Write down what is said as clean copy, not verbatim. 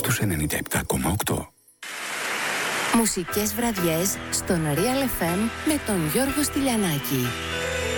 στους 97,8. Μουσικές βραδιές στον Real FM με τον Γιώργο Στυλιανάκη.